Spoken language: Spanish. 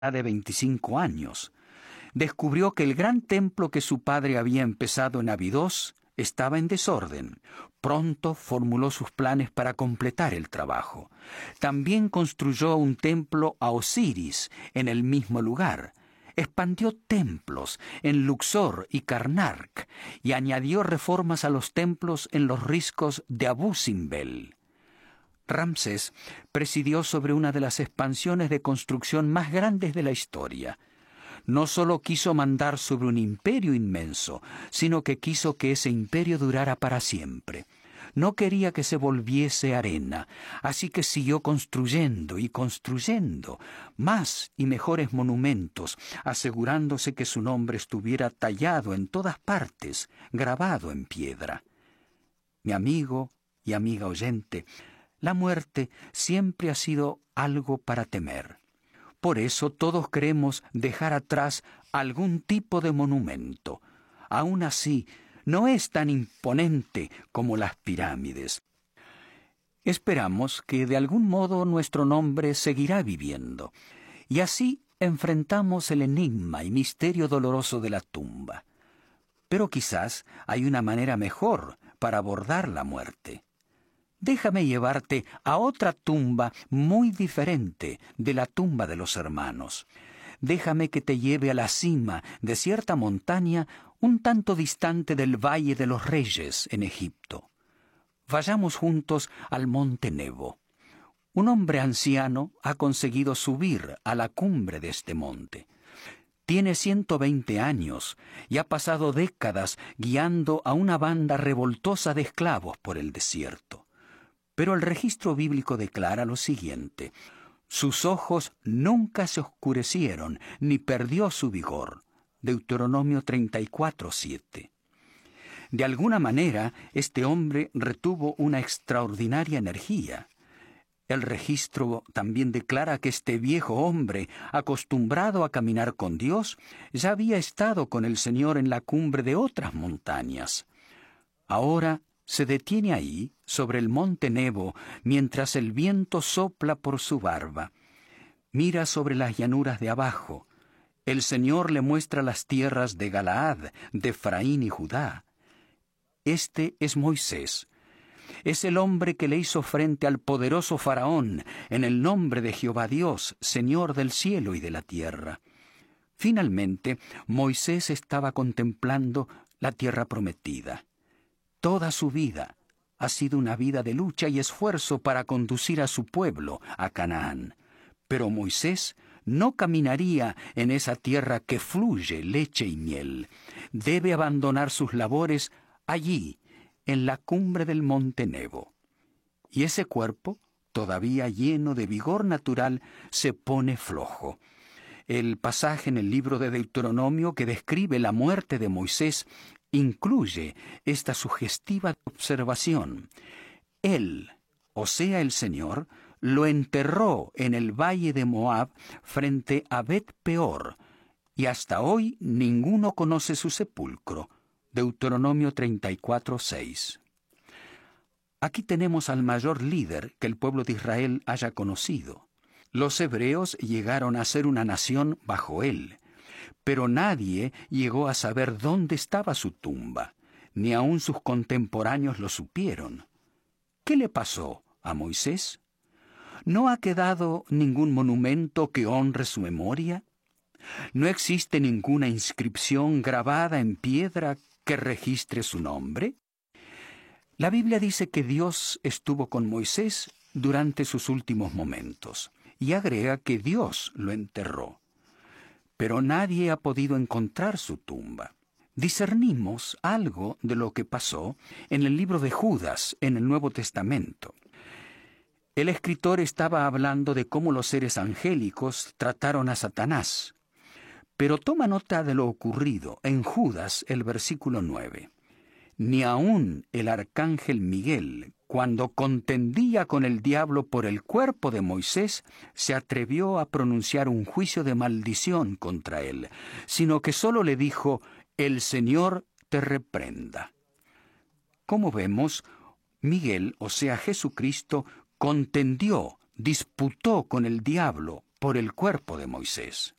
de 25 años. Descubrió que el gran templo que su padre había empezado en Abidos estaba en desorden. Pronto formuló sus planes para completar el trabajo. También construyó un templo a Osiris en el mismo lugar. Expandió templos en Luxor y Karnak y añadió reformas a los templos en los riscos de Abu Simbel. Ramsés presidió sobre una de las expansiones de construcción más grandes de la historia. No solo quiso mandar sobre un imperio inmenso, sino que quiso que ese imperio durara para siempre. No quería que se volviese arena, así que siguió construyendo y construyendo más y mejores monumentos, asegurándose que su nombre estuviera tallado en todas partes, grabado en piedra. Mi amigo y amiga oyente, la muerte siempre ha sido algo para temer. Por eso todos queremos dejar atrás algún tipo de monumento. Aún así, no es tan imponente como las pirámides. Esperamos que de algún modo nuestro nombre seguirá viviendo, y así enfrentamos el enigma y misterio doloroso de la tumba. Pero quizás hay una manera mejor para abordar la muerte. Déjame llevarte a otra tumba muy diferente de la tumba de los hermanos. Déjame que te lleve a la cima de cierta montaña un tanto distante del Valle de los Reyes en Egipto. Vayamos juntos al monte Nebo. Un hombre anciano ha conseguido subir a la cumbre de este monte. Tiene 120 años y ha pasado décadas guiando a una banda revoltosa de esclavos por el desierto. Pero el registro bíblico declara lo siguiente: sus ojos nunca se oscurecieron, ni perdió su vigor. Deuteronomio 34:7. De alguna manera, este hombre retuvo una extraordinaria energía. El registro también declara que este viejo hombre, acostumbrado a caminar con Dios, ya había estado con el Señor en la cumbre de otras montañas. Ahora se detiene ahí, sobre el monte Nebo, mientras el viento sopla por su barba. Mira sobre las llanuras de abajo. El Señor le muestra las tierras de Galaad, de Efraín y Judá. Este es Moisés. Es el hombre que le hizo frente al poderoso Faraón en el nombre de Jehová Dios, Señor del cielo y de la tierra. Finalmente, Moisés estaba contemplando la tierra prometida. Toda su vida ha sido una vida de lucha y esfuerzo para conducir a su pueblo a Canaán. Pero Moisés no caminaría en esa tierra que fluye leche y miel. Debe abandonar sus labores allí, en la cumbre del monte Nebo. Y ese cuerpo, todavía lleno de vigor natural, se pone flojo. El pasaje en el libro de Deuteronomio que describe la muerte de Moisés incluye esta sugestiva observación. Él, o sea el Señor, lo enterró en el valle de Moab frente a Bet-peor, y hasta hoy ninguno conoce su sepulcro. Deuteronomio 34:6. Aquí tenemos al mayor líder que el pueblo de Israel haya conocido. Los hebreos llegaron a ser una nación bajo él, pero nadie llegó a saber dónde estaba su tumba, ni aun sus contemporáneos lo supieron. ¿Qué le pasó a Moisés? ¿No ha quedado ningún monumento que honre su memoria? ¿No existe ninguna inscripción grabada en piedra que registre su nombre? La Biblia dice que Dios estuvo con Moisés durante sus últimos momentos, y agrega que Dios lo enterró. Pero nadie ha podido encontrar su tumba. Discernimos algo de lo que pasó en el libro de Judas, en el Nuevo Testamento. El escritor estaba hablando de cómo los seres angélicos trataron a Satanás. Pero toma nota de lo ocurrido en Judas, el versículo 9. Ni aun el arcángel Miguel, cuando contendía con el diablo por el cuerpo de Moisés, se atrevió a pronunciar un juicio de maldición contra él, sino que solo le dijo: el Señor te reprenda. Como vemos, Miguel, o sea Jesucristo, contendió, disputó con el diablo por el cuerpo de Moisés.